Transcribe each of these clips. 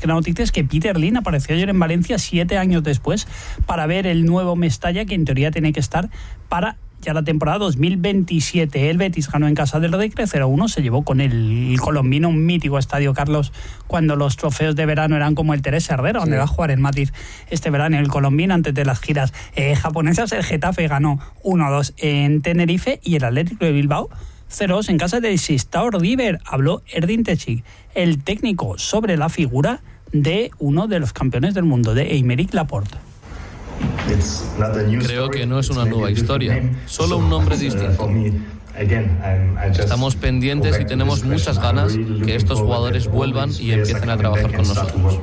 que la noticia es que Peter Lim apareció ayer en Valencia 7 años después para ver el nuevo Mestalla, que en teoría tiene que estar para ya la temporada 2027. El Betis ganó en casa del Recre 0-1, se llevó con el colombino un mítico Estadio Carlos cuando los trofeos de verano eran como el Teresa Herrera, donde va a jugar en Madrid este verano el colombino antes de las giras japonesas. El Getafe ganó 1-2 en Tenerife y el Atlético de Bilbao 0-2 en casa del Sestao River. Habló Erdin Terzic, el técnico, sobre la figura de uno de los campeones del mundo, de Aymeric Laporte. Creo que no es una nueva historia, solo un nombre distinto. Estamos pendientes y tenemos muchas ganas que estos jugadores vuelvan y empiecen a trabajar con nosotros.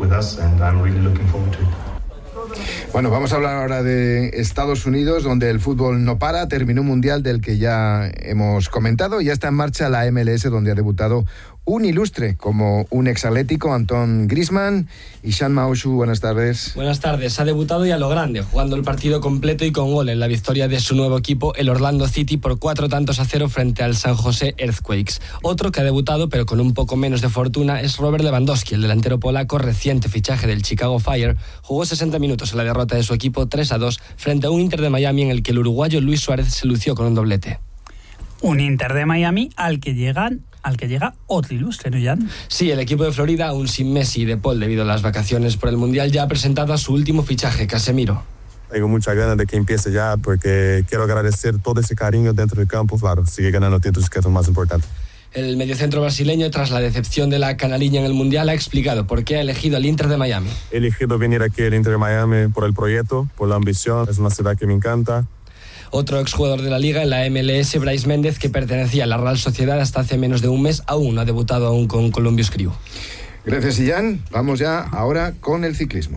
Bueno, vamos a hablar ahora de Estados Unidos, donde el fútbol no para. Terminó un mundial del que ya hemos comentado. Ya está en marcha la MLS, donde ha debutado un ilustre como un exatlético, Antoine Griezmann. Y Sean Maushu, buenas tardes. Buenas tardes. Ha debutado y a lo grande, jugando el partido completo y con gol en la victoria de su nuevo equipo, el Orlando City, por 4-0 frente al San José Earthquakes. Otro que ha debutado, pero con un poco menos de fortuna, es Robert Lewandowski, el delantero polaco, reciente fichaje del Chicago Fire. Jugó 60 minutos en la derrota de su equipo 3-2 frente a un Inter de Miami en el que el uruguayo Luis Suárez se lució con un doblete. Un Inter de Miami al que llega otro ilustre, ¿no, Jan? Sí, el equipo de Florida, aún sin Messi y De Paul debido a las vacaciones por el Mundial, ya ha presentado a su último fichaje, Casemiro. Tengo muchas ganas de que empiece ya, porque quiero agradecer todo ese cariño dentro del campo. Claro, sigue ganando títulos, que es lo más importante. El mediocentro brasileño, tras la decepción de la canariña en el Mundial, ha explicado por qué ha elegido al Inter de Miami. He elegido venir aquí al Inter de Miami por el proyecto, por la ambición. Es una ciudad que me encanta. Otro exjugador de la Liga en la MLS, Brais Méndez, que pertenecía a la Real Sociedad hasta hace menos de un mes, aún no ha debutado aún con Columbus Crew. Gracias, Illán. Vamos ya ahora con el ciclismo.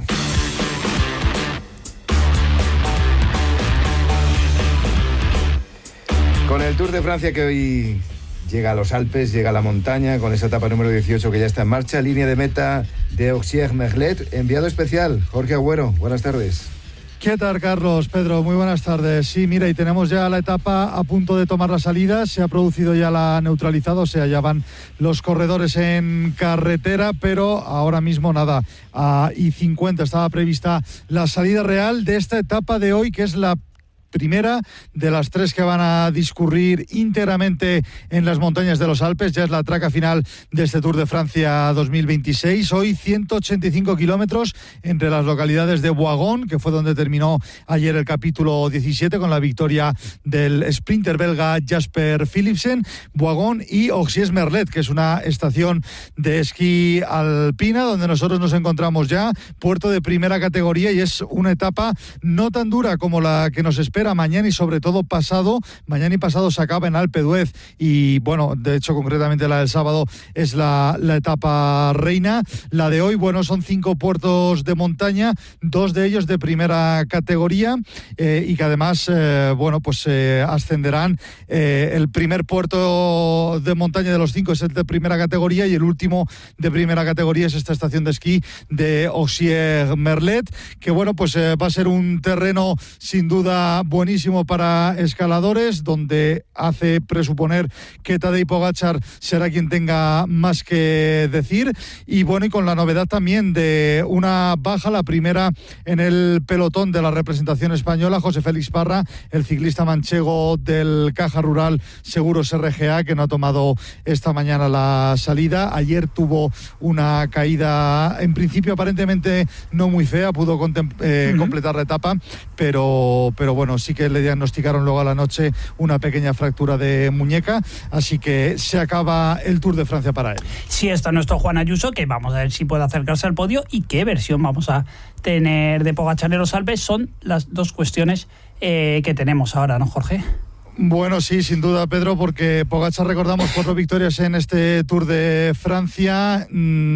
Con el Tour de Francia, que hoy llega a los Alpes, llega a la montaña, con esa etapa número 18 que ya está en marcha, línea de meta de Auxier-Merlet. Enviado especial, Jorge Agüero, buenas tardes. ¿Qué tal, Carlos? Pedro, muy buenas tardes. Sí, mira, y tenemos ya la etapa a punto de tomar la salida. Se ha producido ya la neutralizada, o sea, ya van los corredores en carretera, pero ahora mismo nada. A I50 estaba prevista la salida real de esta etapa de hoy, que es la primera de las 3 que van a discurrir íntegramente en las montañas de los Alpes. Ya es la traca final de este Tour de Francia 2026. Hoy 185 kilómetros entre las localidades de Boigón, que fue donde terminó ayer el capítulo 17 con la victoria del sprinter belga Jasper Philipsen, Boigón y Auxier-Merlet, que es una estación de esquí alpina donde nosotros nos encontramos ya, puerto de primera categoría, y es una etapa no tan dura como la que nos espera mañana y sobre todo pasado. Mañana y pasado se acaba en Alpe d'Huez y bueno, de hecho concretamente la del sábado es la etapa reina. La de hoy, bueno, son 5 puertos de montaña, 2 de ellos de primera categoría y que además, bueno, pues ascenderán. El primer puerto de montaña de los 5 es el de primera categoría y el último de primera categoría es esta estación de esquí de Auxier-Merlet, que bueno, pues va a ser un terreno sin duda buenísimo para escaladores, donde hace presuponer que Tadej Pogačar será quien tenga más que decir. Y bueno, y con la novedad también de una baja, la primera en el pelotón de la representación española, José Félix Parra, el ciclista manchego del Caja Rural Seguros RGA, que no ha tomado esta mañana la salida. Ayer tuvo una caída, en principio aparentemente no muy fea, pudo completar la etapa, pero bueno, sí que le diagnosticaron luego a la noche una pequeña fractura de muñeca, así que se acaba el Tour de Francia para él. Sí, está nuestro Juan Ayuso, que vamos a ver si puede acercarse al podio y qué versión vamos a tener de Pogačar en los Alpes. Son las 2 cuestiones que tenemos ahora, ¿no, Jorge? Bueno, sí, sin duda, Pedro, porque Pogačar, recordamos, 4 victorias en este Tour de Francia.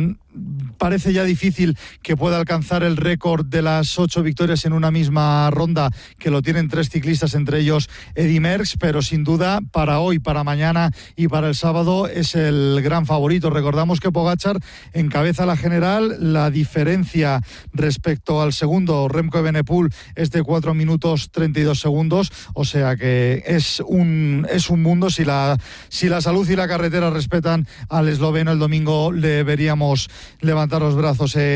Parece ya difícil que pueda alcanzar el récord de las 8 victorias en una misma ronda, que lo tienen 3 ciclistas, entre ellos Eddy Merckx, pero sin duda para hoy, para mañana y para el sábado es el gran favorito. Recordamos que Pogačar encabeza la general, la diferencia respecto al segundo, Remco Evenepoel, es de 4 minutos 32 segundos, o sea que es un mundo. Si la salud y la carretera respetan al esloveno, el domingo le veríamos levantar los brazos